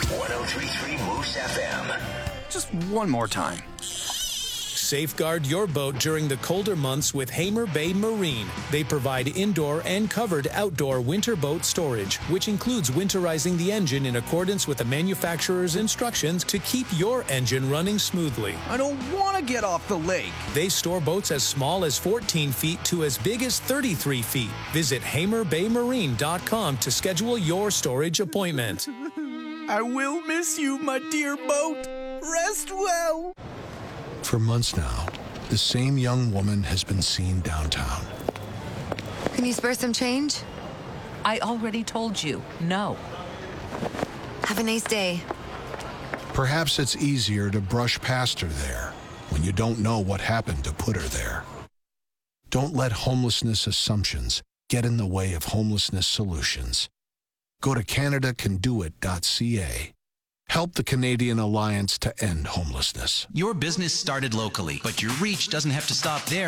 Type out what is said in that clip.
103.3 Moose FM. Just one more time. Safeguard your boat during the colder months with Hamer Bay Marine. They provide indoor and covered outdoor winter boat storage, which includes winterizing the engine in accordance with the manufacturer's instructions to keep your engine running smoothly. I don't want to get off the lake. They store boats as small as 14 feet to as big as 33 feet. Visit HamerBayMarine.com to schedule your storage appointment. I will miss you, my dear boat. Rest well. For months now, the same young woman has been seen downtown. Can you spare some change? I already told you, no. Have a nice day. Perhaps it's easier to brush past her there when you don't know what happened to put her there. Don't let homelessness assumptions get in the way of homelessness solutions. Go to CanadaCanDoIt.ca. Help the Canadian Alliance to End Homelessness. Your business started locally, but your reach doesn't have to stop there.